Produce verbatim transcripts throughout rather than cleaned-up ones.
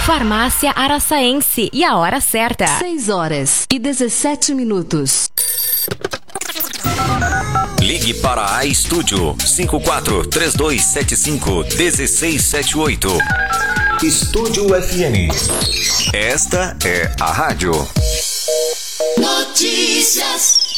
Farmácia Araçaense e a hora certa. seis horas e dezessete minutos. Ligue para a Estúdio cinco quatro três dois sete cinco um seis sete oito. Estúdio F M. Esta é a rádio. Notícias.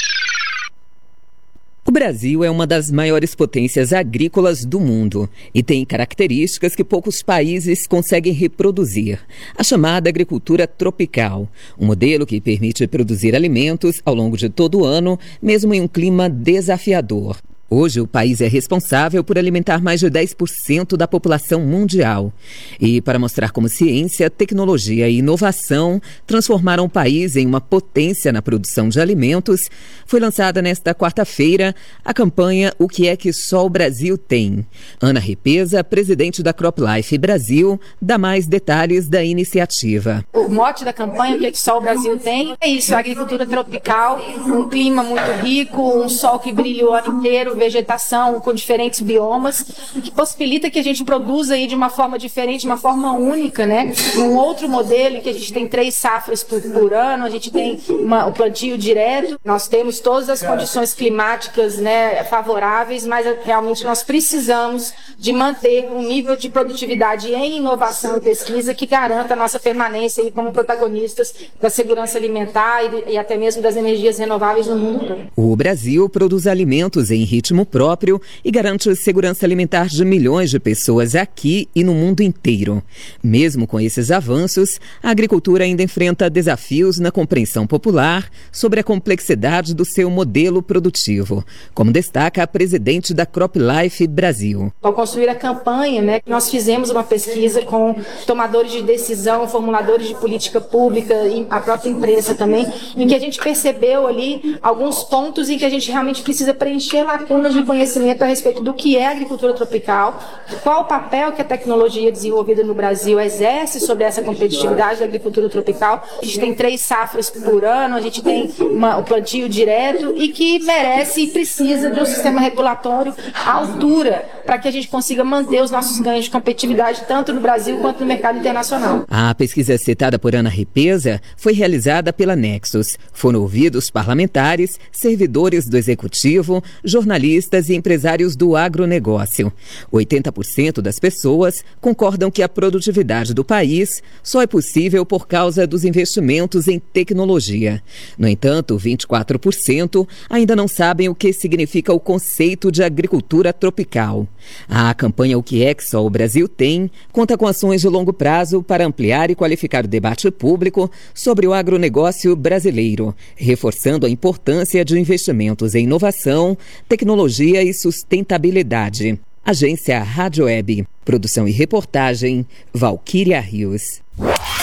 O Brasil é uma das maiores potências agrícolas do mundo e tem características que poucos países conseguem reproduzir. A chamada agricultura tropical, um modelo que permite produzir alimentos ao longo de todo o ano, mesmo em um clima desafiador. Hoje, o país é responsável por alimentar mais de dez por cento da população mundial. E para mostrar como ciência, tecnologia e inovação transformaram o país em uma potência na produção de alimentos, foi lançada nesta quarta-feira a campanha O que é que só o Brasil tem. Ana Repesa, presidente da CropLife Brasil, dá mais detalhes da iniciativa. O mote da campanha, O que é que só o Brasil tem, é isso, a agricultura tropical, um clima muito rico, um sol que brilha o ano inteiro, vegetação com diferentes biomas, que possibilita que a gente produza aí de uma forma diferente, de uma forma única, né? Um outro modelo que a gente tem três safras por, por ano, a gente tem uma, o plantio direto, nós temos todas as condições climáticas, né, favoráveis, mas realmente nós precisamos de manter um nível de produtividade em inovação e pesquisa que garanta a nossa permanência aí como protagonistas da segurança alimentar e, e até mesmo das energias renováveis no mundo todo. O Brasil produz alimentos em ritmo próprio e garante segurança alimentar de milhões de pessoas aqui e no mundo inteiro. Mesmo com esses avanços, a agricultura ainda enfrenta desafios na compreensão popular sobre a complexidade do seu modelo produtivo, como destaca a presidente da CropLife Brasil. Ao construir a campanha, né, nós fizemos uma pesquisa com tomadores de decisão, formuladores de política pública e a própria imprensa também, em que a gente percebeu ali alguns pontos em que a gente realmente precisa preencher lacunas de conhecimento a respeito do que é agricultura tropical, qual o papel que a tecnologia desenvolvida no Brasil exerce sobre essa competitividade da agricultura tropical. A gente tem três safras por ano, a gente tem uma, o plantio direto e que merece e precisa de um sistema regulatório à altura para que a gente consiga manter os nossos ganhos de competitividade tanto no Brasil quanto no mercado internacional. A pesquisa citada por Ana Repesa foi realizada pela Nexus. Foram ouvidos parlamentares, servidores do Executivo, jornalistas e empresários do agronegócio. oitenta por cento das pessoas concordam que a produtividade do país só é possível por causa dos investimentos em tecnologia. No entanto, vinte e quatro por cento ainda não sabem o que significa o conceito de agricultura tropical. A campanha O que é que só o Brasil tem conta com ações de longo prazo para ampliar e qualificar o debate público sobre o agronegócio brasileiro, reforçando a importância de investimentos em inovação, tecnologia e sustentabilidade. Agência Rádio Web. Produção e reportagem, Valquíria Rios.